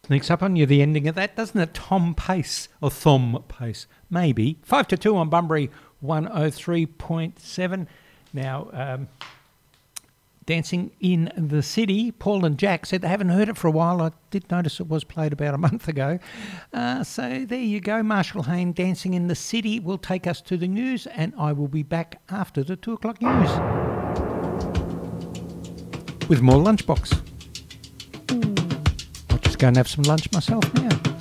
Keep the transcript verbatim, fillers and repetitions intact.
Sneaks up on you, the ending of that, doesn't it? Tom Pace, or Thom Pace, maybe. Five to two on Bunbury, one oh three point seven. Now, um, Dancing in the City, Paul and Jack said they haven't heard it for a while. I did notice it was played about a month ago. Uh, so there you go. Marshall Hayne, Dancing in the City, will take us to the news, and I will be back after the two o'clock news with more Lunchbox. I'll just go and have some lunch myself now.